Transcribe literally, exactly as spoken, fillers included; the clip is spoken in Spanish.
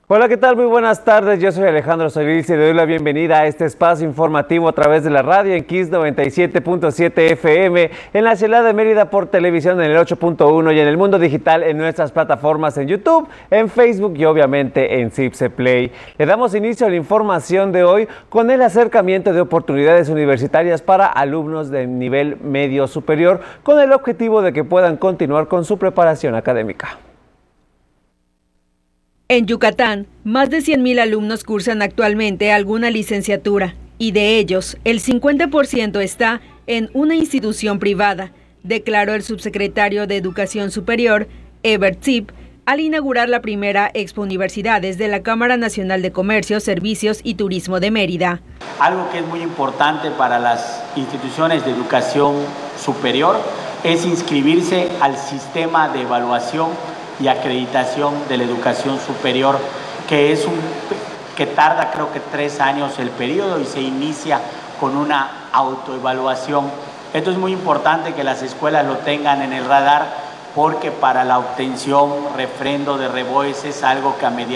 Hola, ¿qué tal? Muy buenas tardes, yo soy Alejandro Solís y le doy la bienvenida a este espacio informativo a través de la radio en Kiss noventa y siete punto siete F M, en la ciudad de Mérida por televisión en el ocho punto uno y en el mundo digital en nuestras plataformas en YouTube, en Facebook y obviamente en Cipse Play. Le damos inicio a la información de hoy con el acercamiento de oportunidades universitarias para alumnos de nivel medio superior con el objetivo de que puedan continuar con su preparación académica. En Yucatán, más de cien mil alumnos cursan actualmente alguna licenciatura y de ellos, el cincuenta por ciento está en una institución privada, declaró el subsecretario de Educación Superior, Ebert Zip, al inaugurar la primera Expo Universidades de la Cámara Nacional de Comercio, Servicios y Turismo de Mérida. Algo que es muy importante para las instituciones de educación superior es inscribirse al sistema de evaluación y acreditación de la educación superior, que es un que tarda creo que tres años el periodo y se inicia con una autoevaluación. Esto es muy importante que las escuelas lo tengan en el radar, porque para la obtención, refrendo de R E B O E S es algo que a mediano